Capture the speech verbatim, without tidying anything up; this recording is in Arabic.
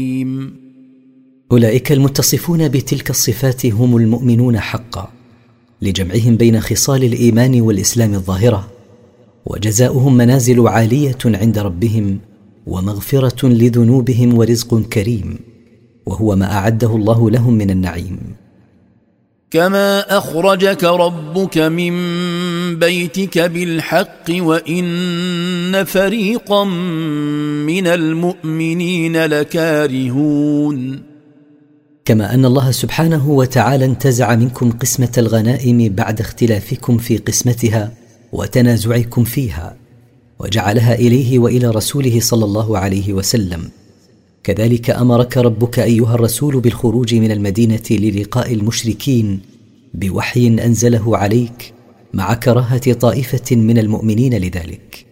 أولئك المتصفون بتلك الصفات هم المؤمنون حقا، لجمعهم بين خصال الإيمان والإسلام الظاهرة، وجزاؤهم منازل عالية عند ربهم ومغفرة لذنوبهم ورزق كريم، وهو ما أعده الله لهم من النعيم. كما أخرجك ربك من بيتك بالحق وإن فريقا من المؤمنين لكارهون. كما أن الله سبحانه وتعالى انتزع منكم قسمة الغنائم بعد اختلافكم في قسمتها وتنازعكم فيها، وجعلها إليه وإلى رسوله صلى الله عليه وسلم، كذلك أمرك ربك أيها الرسول بالخروج من المدينة للقاء المشركين بوحي أنزله عليك مع كراهة طائفة من المؤمنين لذلك.